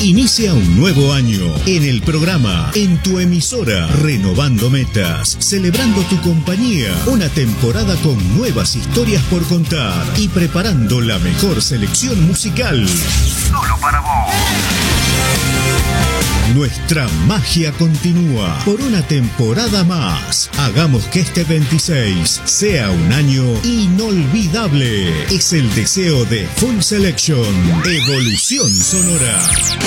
Inicia un nuevo año en el programa, en tu emisora, renovando metas, celebrando tu compañía, una temporada con nuevas historias por contar y preparando la mejor selección musical. Solo para vos. Nuestra magia continúa por una temporada más. Hagamos que este 26 sea un año inolvidable. Es el deseo de Full Selection, Evolución Sonora.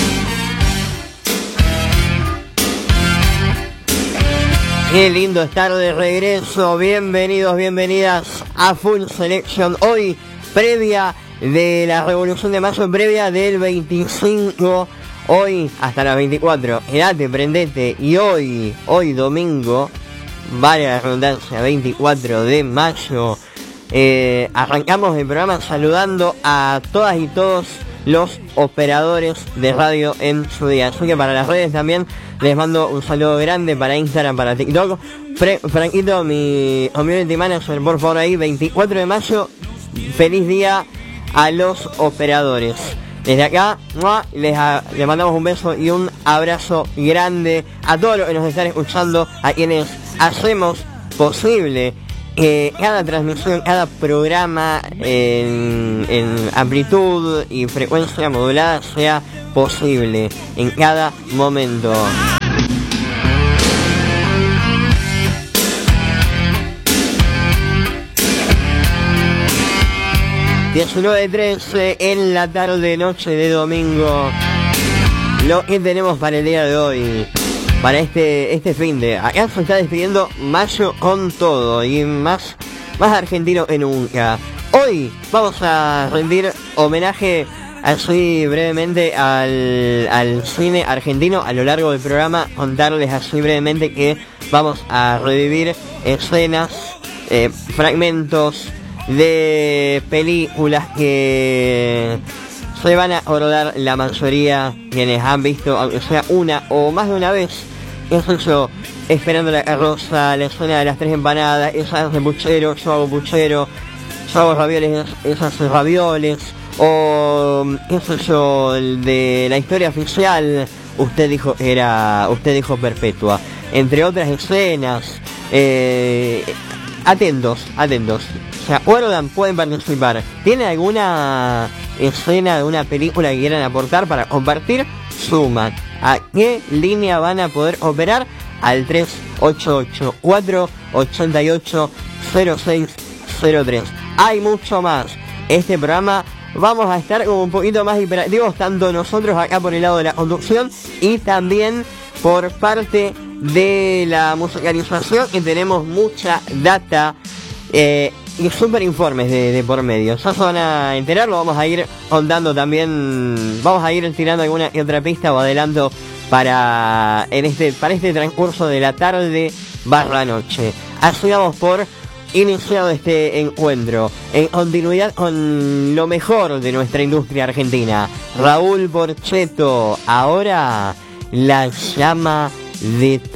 Qué lindo estar de regreso. Bienvenidos, bienvenidas a Full Selection. Hoy, previa de la Revolución de Mayo, previa del 25. Hoy hasta las 24, quedate, prendete. Y hoy domingo, vale la redundancia, 24 de mayo, arrancamos el programa saludando a todas y todos los operadores de radio en su día. Así que para las redes también les mando un saludo grande para Instagram, para TikTok. Franquito, mi community manager, por favor ahí, 24 de mayo, feliz día a los operadores. Desde acá, les mandamos un beso y un abrazo grande a todos los que nos están escuchando, a quienes hacemos posible que cada transmisión, cada programa en amplitud y frecuencia modulada sea posible en cada momento. 19:13 en la tarde noche de domingo. Lo que tenemos para el día de hoy, para este fin de acá se está despidiendo mayo con todo y más argentino que nunca. Hoy vamos a rendir homenaje así brevemente al cine argentino. A lo largo del programa contarles así brevemente que vamos a revivir escenas, fragmentos de películas que se van a acordar la mayoría quienes han visto, aunque sea una o más de una vez, eso yo, Esperando la carroza, la escena de las 3 empanadas, esas de puchero, yo hago puchero, yo hago ravioles, esas ravioles, o eso yo, el de la historia oficial, usted dijo perpetua, entre otras escenas. Atentos. ¿Se acuerdan? Pueden participar. ¿Tiene alguna escena de una película que quieran aportar para compartir? Suman. ¿A qué línea van a poder operar? Al 388-488-0603. Hay mucho más. Este programa vamos a estar como un poquito más hiperactivos, tanto nosotros acá por el lado de la conducción y también por parte de la musicalización, que tenemos mucha data y super informes de por medio. Ya se van a enterar, lo vamos a ir contando también, vamos a ir tirando alguna y otra pista o adelanto para este transcurso de la tarde barra noche. Así vamos por iniciado este encuentro, en continuidad con lo mejor de nuestra industria argentina. Raúl Porchetto, ahora la llama de tu